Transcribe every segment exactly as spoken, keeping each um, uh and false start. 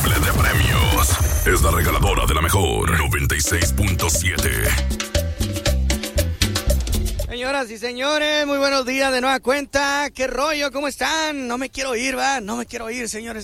De premios. Es la regaladora de la mejor noventa y seis punto siete. Señoras y señores, muy buenos días de nueva cuenta. ¿Qué rollo? ¿Cómo están? No me quiero ir, va. No me quiero ir, señores.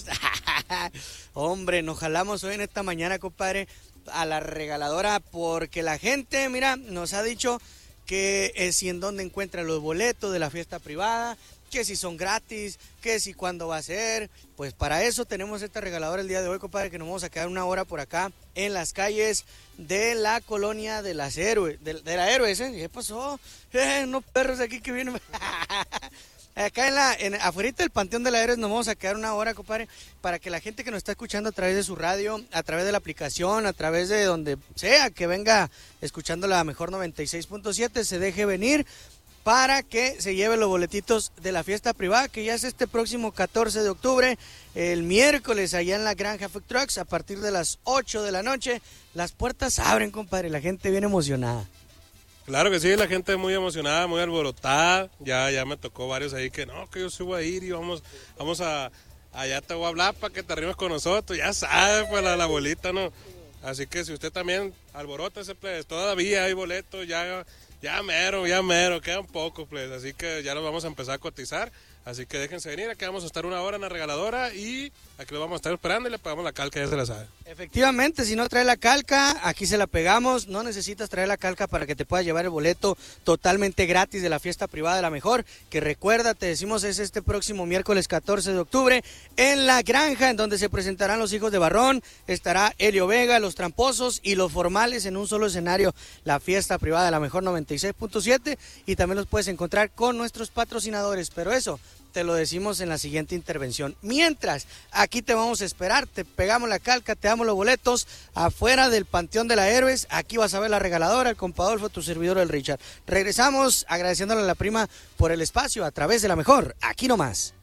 Hombre, nos jalamos hoy en esta mañana, compadre, a la regaladora porque la gente, mira, nos ha dicho que es si en dónde encuentran los boletos de la fiesta privada, que si son gratis, que si cuándo va a ser. Pues para eso tenemos esta regaladora el día de hoy, compadre, que nos vamos a quedar una hora por acá en las calles de la colonia de las Héroes, de, de la Héroes, ¿eh? ¿Qué pasó? Eh, no perros aquí que vienen. Acá en la, en, afuera del Panteón de la Héroes nos vamos a quedar una hora, compadre, para que la gente que nos está escuchando a través de su radio, a través de la aplicación, a través de donde sea que venga escuchando la mejor noventa y seis punto siete, se deje venir para que se lleve los boletitos de la fiesta privada, que ya es este próximo catorce de octubre, el miércoles, allá en la Granja Food Trucks, a partir de las ocho de la noche. Las puertas abren, compadre, la gente viene emocionada. Claro que sí, la gente muy emocionada, muy alborotada. Ya ya me tocó varios ahí que no, que yo sí voy a ir y vamos, vamos a, allá te voy a hablar para que te arrimes con nosotros. Ya sabes, pues la, la bolita, ¿no? Así que si usted también alborota ese pues, todavía hay boletos, ya... Ya mero, ya mero, quedan pocos, pues, así que ya los vamos a empezar a cotizar, así que déjense venir, aquí vamos a estar una hora en la regaladora y aquí lo vamos a estar esperando y le pagamos la calca, ya se la sabe. Efectivamente, si no trae la calca, aquí se la pegamos, no necesitas traer la calca para que te puedas llevar el boleto totalmente gratis de la fiesta privada de la mejor, que recuerda, te decimos, es este próximo miércoles catorce de octubre en la Granja, en donde se presentarán los hijos de Barrón, estará Helio Vega, los tramposos y los formales en un solo escenario, la fiesta privada de la mejor noventa y seis punto siete, y también los puedes encontrar con nuestros patrocinadores, pero eso te lo decimos en la siguiente intervención. Mientras, aquí te vamos a esperar, te pegamos la calca, te damos los boletos afuera del Panteón de la Héroes. Aquí vas a ver la regaladora, el compa Adolfo, tu servidor, el Richard. Regresamos agradeciéndole a la prima por el espacio a través de la mejor, aquí nomás.